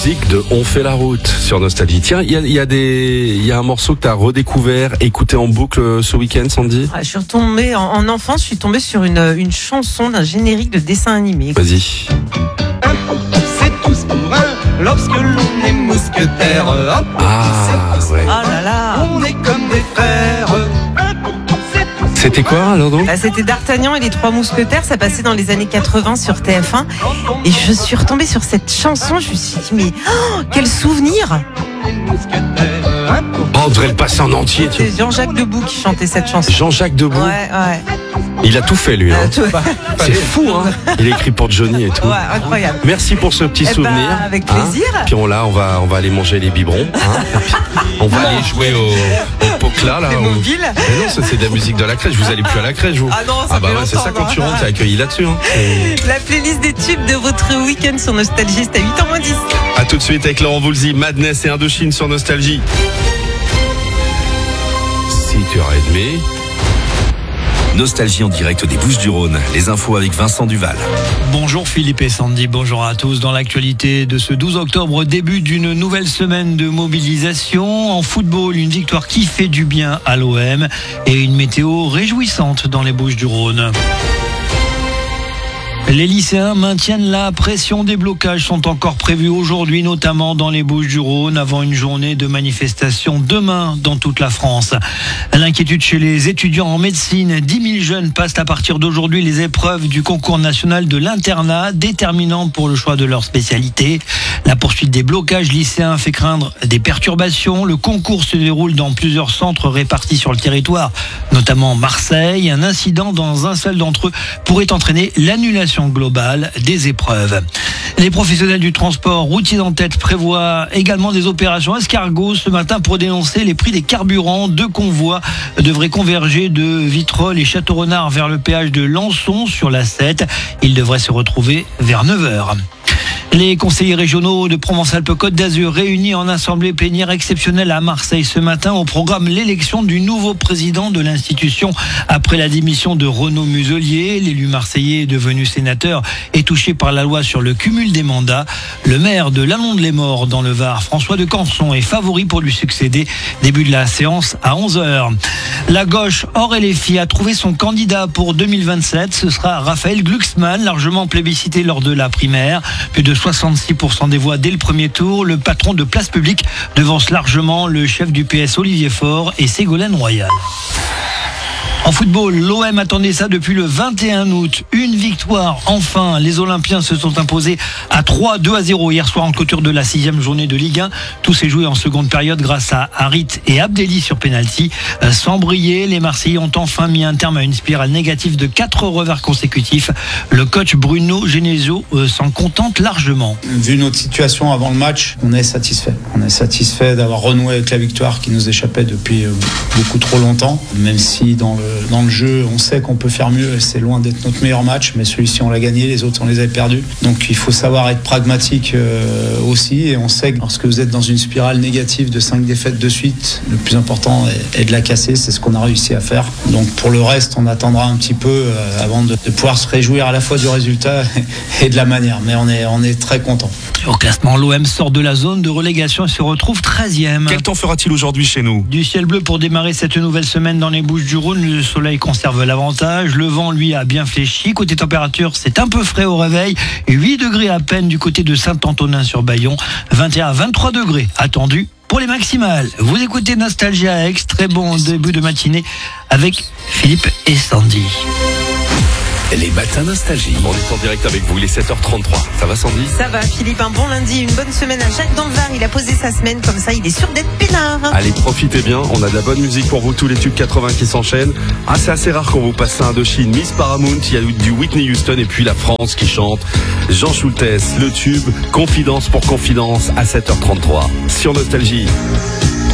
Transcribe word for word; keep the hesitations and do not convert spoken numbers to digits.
musique de On fait la route sur Nostalgie. Tiens, il y a, y a des, il y a un morceau que tu as redécouvert, écouté en boucle ce week-end, Sandy. Ah, je suis retombée en, en enfance, je suis tombée sur une, une chanson d'un générique de dessin animé. Vas-y. C'est tous pour un lorsque l'on est mousquetaire. Hop, Ah, ouais. Ah là là. on est comme des frères. C'était quoi alors donc? Bah, c'était D'Artagnan et les Trois Mousquetaires, ça passait dans les années quatre-vingts sur T F un. Et je suis retombée sur cette chanson, je me suis dit, mais oh, quel souvenir! Oh, on devrait le passer en entier. tu vois. C'est Jean-Jacques Debout qui chantait cette chanson. Jean-Jacques Debout. Ouais, ouais. Il a tout fait lui. Hein. Euh, tout- C'est fou, hein. Il écrit pour Johnny et tout. Ouais, incroyable. Merci pour ce petit Eh souvenir. ben, avec plaisir. Hein. Puis on là, on va, on va aller manger les biberons. Hein. Et puis, on va aller jouer au, au pocla là. Les au- mobiles. Mais non, ça c'est de la musique de la crèche. Vous allez plus à la crèche, vous. Ah non, ça ah bah fait ouais, c'est ça longtemps, quand tu non. rentres, t'es accueilli là-dessus. Hein. Et La playlist des tubes de votre week-end sur Nostalgie, c'est à huit heures moins dix. à tout de suite avec Laurent Voulzy, Madness et Indochine sur Nostalgie. six heures trente. Nostalgie en direct des Bouches-du-Rhône. Les infos avec Vincent Duval. Bonjour Philippe et Sandy, bonjour à tous. Dans l'actualité de ce douze octobre, début d'une nouvelle semaine de mobilisation. En football, une victoire qui fait du bien à l'O M et une météo réjouissante dans les Bouches-du-Rhône. Les lycéens maintiennent la pression. Des blocages sont encore prévus aujourd'hui, notamment dans les Bouches-du-Rhône, avant une journée de manifestation demain dans toute la France. L'inquiétude chez les étudiants en médecine. dix mille jeunes passent à partir d'aujourd'hui les épreuves du concours national de l'internat, déterminant pour le choix de leur spécialité. La poursuite des blocages lycéens fait craindre des perturbations. Le concours se déroule dans plusieurs centres répartis sur le territoire, notamment Marseille. Un incident dans un seul d'entre eux pourrait entraîner l'annulation globale des épreuves. Les professionnels du transport routier en tête prévoient également des opérations escargots ce matin pour dénoncer les prix des carburants. Deux convois devraient converger de Vitrolles et Château-Renard vers le péage de Lançon sur l'A sept. Ils devraient se retrouver vers neuf heures. Les conseillers régionaux de Provence-Alpes-Côte d'Azur réunis en assemblée plénière exceptionnelle à Marseille ce matin. Au programme, l'élection du nouveau président de l'institution après la démission de Renaud Muselier. L'élu marseillais devenu sénateur est touché par la loi sur le cumul des mandats. Le maire de Lalonde-les-Morts dans le Var, François de Canson, est favori pour lui succéder. Début de la séance à onze heures. La gauche hors L F I a trouvé son candidat pour deux mille vingt-sept. Ce sera Raphaël Glucksmann, largement plébiscité lors de la primaire. Plus de soixante-six pour cent des voix dès le premier tour. Le patron de Place Publique devance largement le chef du P S Olivier Faure et Ségolène Royal. En football, l'O M attendait ça depuis le vingt et un août. Une victoire, enfin. Les Olympiens se sont imposés à trois deux à zéro hier soir en clôture de la sixième journée de Ligue un. Tout s'est joué en seconde période grâce à Harit et Abdelli sur pénalty. Sans briller, les Marseillais ont enfin mis un terme à une spirale négative de quatre revers consécutifs. Le coach Bruno Genesio s'en contente largement. Vu notre situation avant le match, on est satisfait. On est satisfait d'avoir renoué avec la victoire qui nous échappait depuis beaucoup trop longtemps. Même si dans le Dans le jeu, on sait qu'on peut faire mieux et c'est loin d'être notre meilleur match, mais celui-ci on l'a gagné, les autres on les avait perdus. Donc il faut savoir être pragmatique euh, aussi, et on sait que lorsque vous êtes dans une spirale négative de cinq défaites de suite, le plus important est, est de la casser, c'est ce qu'on a réussi à faire. Donc pour le reste, on attendra un petit peu euh, avant de, de pouvoir se réjouir à la fois du résultat et de la manière, mais on est, on est très content. Au classement, l'O M sort de la zone de relégation et se retrouve treizième. Quel temps fera-t-il aujourd'hui chez nous? Du ciel bleu pour démarrer cette nouvelle semaine dans les Bouches-du-Rhône. Le soleil conserve l'avantage. Le vent, lui, a bien fléchi. Côté température, c'est un peu frais au réveil. huit degrés à peine du côté de Saint-Antonin-sur-Bayon. vingt et un à vingt-trois degrés attendus pour les maximales. Vous écoutez Nostalgie à Aix. Très bon début de matinée avec Philippe et Sandy. Les matins Nostalgie. On est en direct avec vous, il est sept heures trente-trois. Ça va Sandy? Ça va Philippe, un bon lundi, une bonne semaine à Jacques dans le Var. Il a posé sa semaine comme ça, il est sûr d'être peinard. Allez, profitez bien, on a de la bonne musique pour vous, tous les tubes quatre-vingts qui s'enchaînent. Ah, c'est assez rare qu'on vous passe ça Indochine, Miss Paramount, il y a du Whitney Houston et puis la France qui chante. Jean Schultes, le tube, Confidence pour Confidence à sept heures trente-trois sur Nostalgie.